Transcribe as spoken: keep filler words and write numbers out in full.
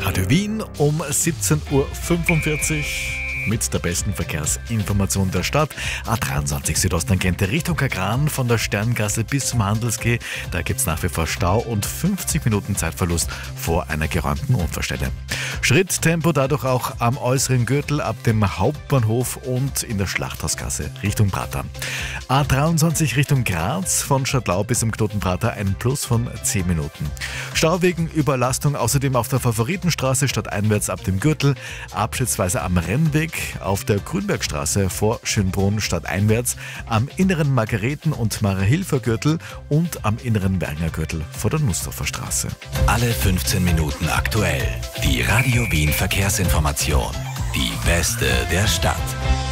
Radio Wien um siebzehn Uhr fünfundvierzig mit der besten Verkehrsinformation der Stadt. A dreiundzwanzig Südosttangente Richtung Kagran von der Sterngasse bis zum Handelsquai. Da gibt es nach wie vor Stau und fünfzig Minuten Zeitverlust vor einer geräumten Unfallstelle. Schritttempo dadurch auch am äußeren Gürtel ab dem Hauptbahnhof und in der Schlachthausgasse Richtung Prater. A dreiundzwanzig Richtung Graz von Stadtlau bis zum Knoten Prater ein Plus von zehn Minuten. Stau wegen Überlastung außerdem auf der Favoritenstraße stadteinwärts ab dem Gürtel, abschnittsweise am Rennweg auf der Grünbergstraße vor Schönbrunn stadteinwärts, am inneren Margareten- und Marahilfer Gürtel und am inneren Werner Gürtel vor der Nussdorfer Straße. Alle fünfzehn Minuten aktuell. Die Radio Wien Verkehrsinformation. Die beste der Stadt.